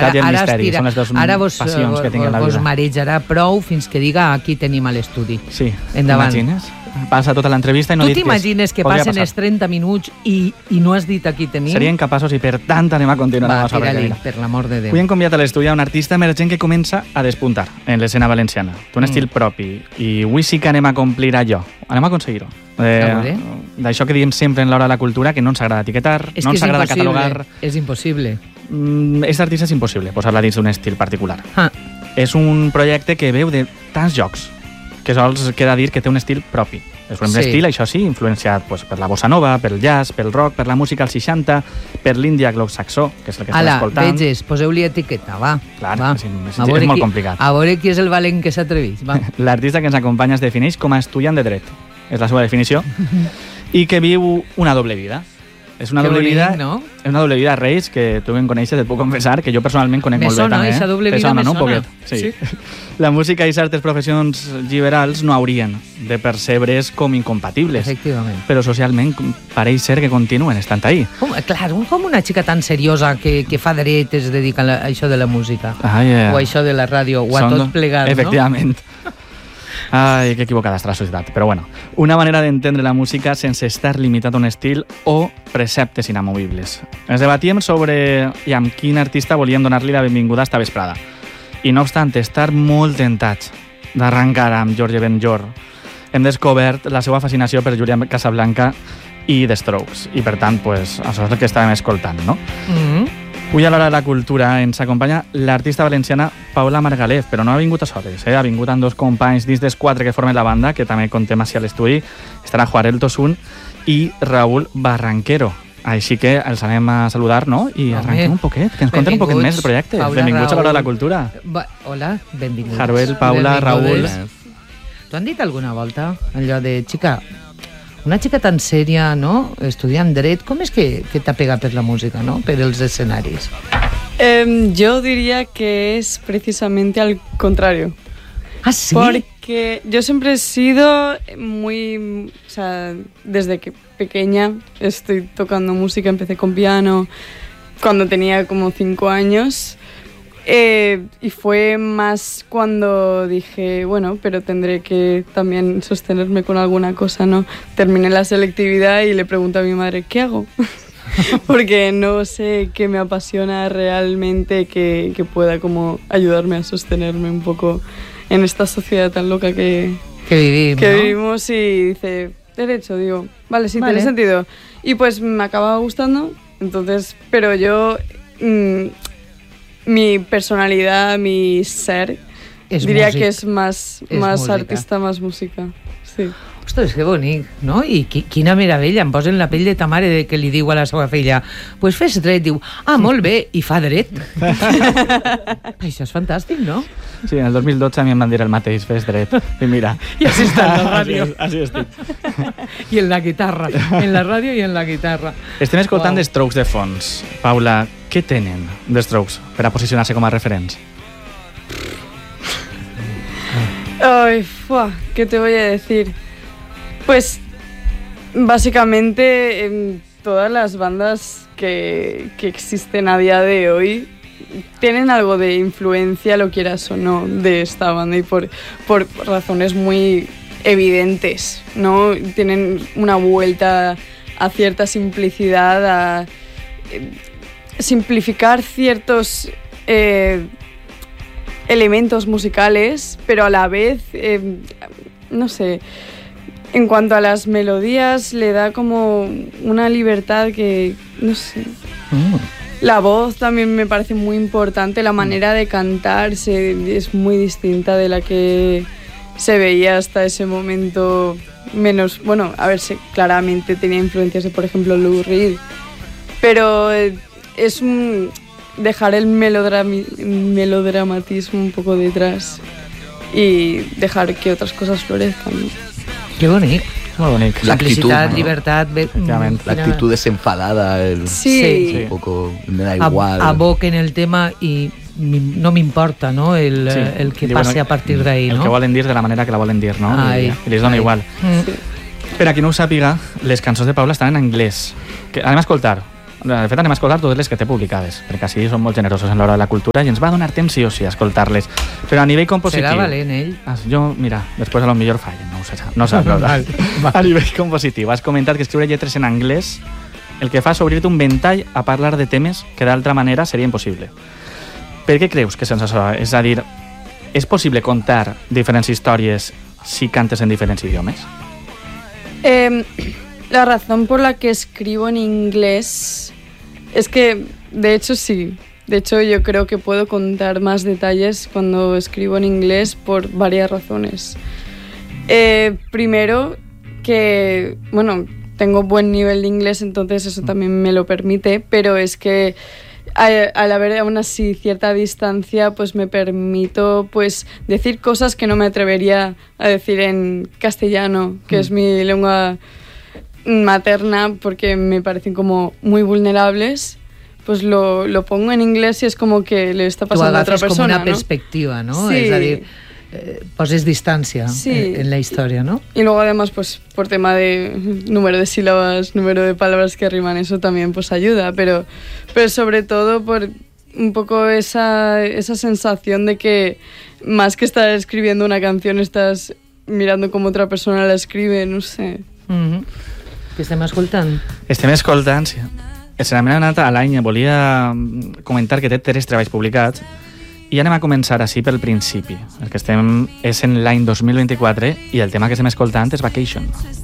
curiositat i el misteri. Són les dues passions que tinc en la vida. Ara vos marejarà prou fins que diga aquí tenim a l'estudi. Sí, endavant. T'imagines? Passa tota l'entrevista i no tu he dit que t'imagines que passen els 30 minuts i no has dit aquí tenim? Serien capaços i per tant anem a continuar amb la sobra cadira. Per l'amor de Déu. Avui hem convidat a l'estudi un artista emergent que comença a despuntar en l'escena valenciana. Té un estil propi i avui sí que anem a complir allò. Anem a aconseguir-ho. D'això que diem sempre en l'hora de la cultura, que no ens agrada etiquetar, no ens agrada catalogar. És impossible. Aquest artista és impossible posar-la dins d'un estil particular. És un projecte que veu de tants jocs que sols queda dir que té un estil propi. És un estil, això sí, influenciat per la bossa nova, pel jazz, pel rock, per la música als 60, per l'índia anglosaxó, que és el que estem escoltant. Veges, poseu-li etiqueta, va. Clar, és molt complicat. A veure qui és el valent que s'atreveix, va. L'artista que ens acompanya es defineix com a estudiant de dret, és la seva definició, i que viu una doble vida. És una doble vida, no? És una doble vida, Reis, que tu em coneixes, et puc confessar que jo personalment conec molt bé també. Me sona, doble vida me sona. Sí. La música i certes professions liberals no haurien de percebre's com incompatibles. Efectivament. Però socialment pareix ser que continuen estant ahí. Clar, com una xica tan seriosa que fa dret es dedica a això de la música. O a això de la ràdio, o a tot plegat, no? Efectivament. Ai, que equivocada està la societat. Però bueno, una manera d'entendre la música sense estar limitat a un estil o preceptes inamovibles. Ens debatíem sobre i amb quin artista volíem donar-li la benvinguda a esta vesprada. I no obstant estar molt tentats d'arrencar amb Jorge Benjor, hem descobert la seva fascinació per Julián Casablanca i The Strokes. I per tant, això és el que estàvem escoltant, no? Avui a l'hora de la cultura ens acompanya l'artista valenciana Paula Margalef, però no ha vingut a soles, ha vingut amb dos companys dins dels 4 que formen la banda, que també contem així a l'estudi. Estarà Juarel Tosun i Raúl Barranquero. Així que els anem a saludar, no? I arrenquem un poquet, que ens conten un poquet més del projecte. Benvinguts a l'hora de la cultura. Hola, benvinguts. Jaruel, Paula, Raúl. T'ho han dit alguna volta, allò de, xica, una xica tan sèria, no? Estudiant dret, com és que t'ha pegat per la música, no? Per els escenaris. Yo diría que es precisamente al contrario. ¿Ah, sí? Porque yo siempre he sido muy... O sea, desde que pequeña estoy tocando música, empecé con piano cuando tenía como 5 años. Y fue más cuando dije, bueno, pero tendré que también sostenerme con alguna cosa, ¿no? Terminé la selectividad y le pregunto a mi madre, ¿qué hago? Porque no sé qué me apasiona realmente que pueda como ayudarme a sostenerme un poco en esta sociedad tan loca que vivimos. Y dice, derecho, digo, vale, sí, tiene sentido. Y pues me acaba gustando, entonces, pero yo... mi personalidad, mi ser, diria que és més artista, més música. Sí. Ostres, que bonic, no? I quina meravella, em posen la pell de ta mare que li diu a la seva filla, pues fes dret, diu, molt bé, i fa dret. Això és fantàstic, no? Sí, en el 2012 a mi em van dir el mateix, fes dret, i mira. I així està en la ràdio. Així estic. I en la guitarra, en la ràdio i en la guitarra. Estem escoltant The Strokes de fons. Paula, què tenen The Strokes per a posicionar-se com a referents? Ay, ¿qué te voy a decir? Pues básicamente todas las bandas que existen a día de hoy tienen algo de influencia, lo quieras o no, de esta banda y por razones muy evidentes, ¿no? Tienen una vuelta a cierta simplicidad, a simplificar ciertos elementos musicales, pero a la vez, no sé, en cuanto a las melodías le da como una libertad que, no sé... La voz también me parece muy importante, la manera de cantar es muy distinta de la que se veía hasta ese momento, menos, bueno, a ver, claramente tenía influencias de, por ejemplo, Lou Reed, pero es dejar el melodramatismo un poco detrás y dejar que otras cosas florezcan, ¿no? Qué bonito. Molt bonic. Simplicitat, no? Llibertat... L'actitud desenfadada, sí. Un poco, me da igual. Aboquen el tema i no m'importa, no? El que passi a partir d'ahí, no? El que volen dir de la manera que la volen dir, no? I les dona igual. Sí. Per a qui no ho sàpiga, les cançons de Paula estan en anglès. Anem a escoltar De fet, anem a escoltar totes les que té publicades, perquè així són molt generosos en l'hora de la cultura i ens va donar temps sí o sí a escoltar-les. Però a nivell compositiu... Serà valent, ell. Jo, mira, després a lo millor fallen, no ho sé, no sap. A nivell compositiu, has comentat que escriure lletres en anglès el que fa és obrir-te un ventall a parlar de temes que d'altra manera seria impossible. Per què creus que sense això? És a dir, és possible contar diferents històries si cantes en diferents idiomes? La razón por la que escribo en inglés es que, de hecho, sí. De hecho, yo creo que puedo contar más detalles cuando escribo en inglés por varias razones. Primero, que, bueno, tengo buen nivel de inglés, entonces eso también me lo permite, pero es que al haber aún así cierta distancia, pues me permito pues decir cosas que no me atrevería a decir en castellano, que es mi lengua materna, porque me parecen como muy vulnerables. Pues lo pongo en inglés y es como que le está pasando a otra persona, com una ¿no? perspectiva, ¿no? Sí. Es decir, poses distancia Sí. en la historia, ¿no? Y luego además, pues por tema de número de sílabas, número de palabras que riman, eso también pues ayuda, pero sobre todo por un poco esa sensación de que más que estar escribiendo una canción estás mirando cómo otra persona la escribe, no sé. Que estem escoltant? Estem escoltant, sí. Se n'ha anat a l'any, volia comentar que té 3 treballs publicats i anem a començar així pel principi. El que estem és en l'any 2024 i el tema que estem escoltant és Vacation.